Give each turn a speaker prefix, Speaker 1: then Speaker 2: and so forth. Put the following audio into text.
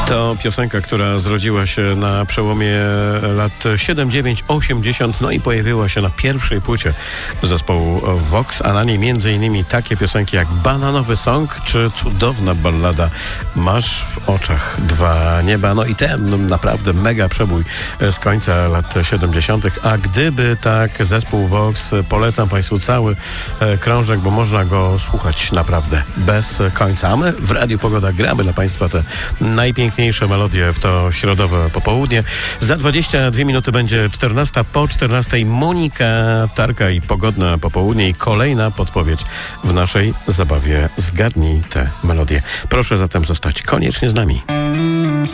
Speaker 1: To piosenka, która zrodziła się na przełomie lat 7, 9, 80, no i pojawiła się na pierwszej płycie zespołu Vox, a na niej m.in. takie piosenki jak Bananowy Song czy cudowna ballada Masz w oczach dwa nieba. No i ten naprawdę mega przebój z końca lat 70. A gdyby tak zespół Vox, polecam Państwu cały krążek, bo można go słuchać naprawdę bez końca. A my w Radiu Pogoda gramy dla Państwa te najpiękniejsze melodie w to środowe popołudnie. Za 22 minuty będzie 14. Po 14 Monika Tarka i pogodne popołudnie i kolejna podpowiedź w naszej zabawie Zgadnij tę melodię. Proszę zatem zostać koniecznie z nami.